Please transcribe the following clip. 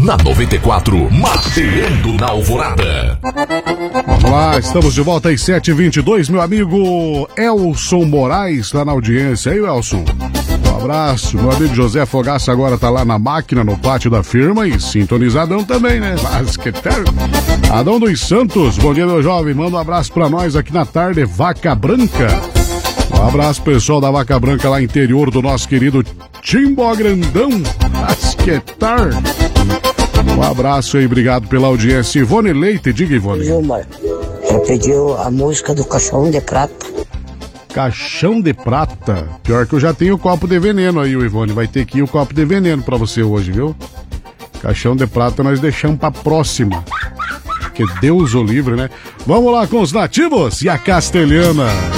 na 94, Mateando na Alvorada. Vamos lá, estamos de volta às 7h22, meu amigo Elson Moraes lá na audiência. Aí, Elson, um abraço. Meu amigo José Fogaça agora tá lá na máquina, no pátio da firma e sintonizadão também, né? Mas que tal? Adão dos Santos, bom dia, meu jovem. Manda um abraço pra nós aqui na tarde, Vaca Branca. Um abraço, pessoal da Vaca Branca lá interior do nosso querido Timbó Grandão. Mas que tal? Um abraço aí, obrigado pela audiência. Ivone Leite, diga, Ivone. Gilmar, eu pedi a música do Caixão de Prata. Caixão de Prata? Pior que eu já tenho o copo de veneno aí, Ivone. Vai ter que ir o copo de veneno pra você hoje, viu? Caixão de Prata nós deixamos pra próxima. Que Deus o livre, né? Vamos lá com os nativos e a castelhana.